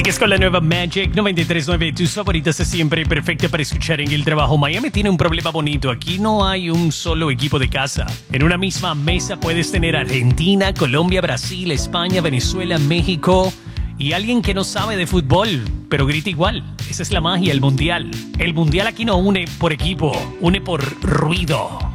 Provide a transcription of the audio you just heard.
Sigues con la nueva Magic 93.9, tus favoritas de siempre, perfecta para escuchar en el trabajo. Miami tiene un problema bonito. Aquí no hay un solo equipo de casa. En una misma mesa puedes tener Argentina, Colombia, Brasil, España, Venezuela, México y alguien que no sabe de fútbol, pero grita igual. Esa es la magia, el mundial. El mundial aquí no une por equipo, une por ruido.